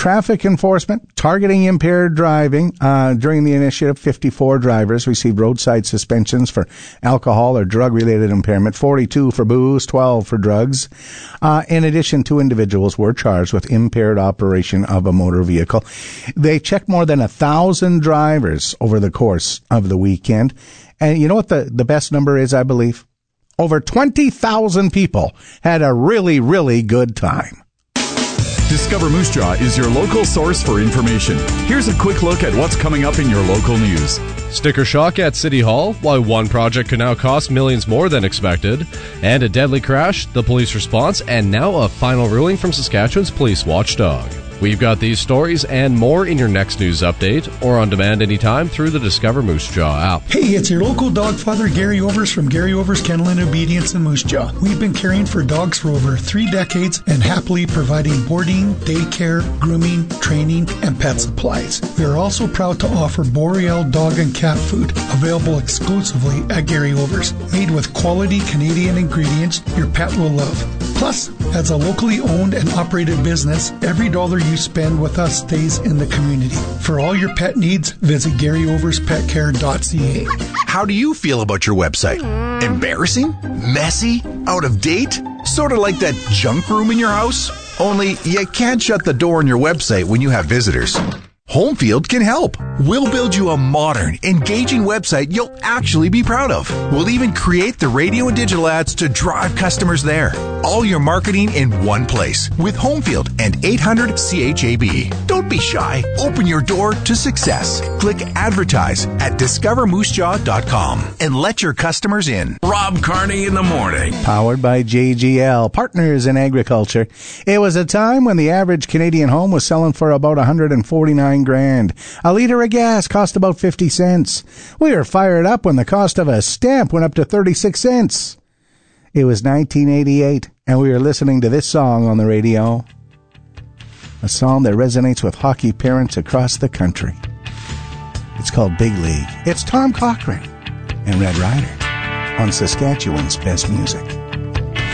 traffic enforcement targeting impaired driving. During the initiative, 54 drivers received roadside suspensions for alcohol or drug-related impairment, 42 for booze, 12 for drugs. In addition, 2 individuals were charged with impaired operation of a motor vehicle. They checked more than 1,000 drivers over the course of the weekend. And you know what the best number is, I believe? Over 20,000 people had a really, really good time. Discover Moose Jaw is your local source for information. Here's a quick look at what's coming up in your local news. Sticker shock at City Hall, why one project could now cost millions more than expected, and a deadly crash, the police response, and now a final ruling from Saskatchewan's police watchdog. We've got these stories and more in your next news update, or on demand anytime through the Discover Moose Jaw app. Hey, it's your local dog father, Gary Overs from Gary Overs Kennel and Obedience in Moose Jaw. We've been caring for dogs for over 3 decades and happily providing boarding, daycare, grooming, training, and pet supplies. We are also proud to offer Boreal dog and cat food, available exclusively at Gary Overs. Made with quality Canadian ingredients your pet will love. Plus, as a locally owned and operated business, every dollar you spend with us stays in the community. For all your pet needs, visit GaryOversPetCare.ca. How do you feel about your website? Embarrassing? Messy? Out of date? Sort of like that junk room in your house? Only you can't shut the door on your website when you have visitors. Homefield can help. We'll build you a modern, engaging website you'll actually be proud of. We'll even create the radio and digital ads to drive customers there. All your marketing in one place with Homefield and 800 CHAB. Don't be shy. Open your door to success. Click advertise at discovermoosejaw.com and let your customers in. Rob Carney in the morning. Powered by JGL, Partners in Agriculture. It was a time when the average Canadian home was selling for about $149,000. A liter of gas cost about 50 cents. We were fired up when the cost of a stamp went up to 36 cents. It was 1988, and we were listening to this song on the radio. A song that resonates with hockey parents across the country. It's called Big League. It's Tom Cochrane and Red Ryder on Saskatchewan's Best Music.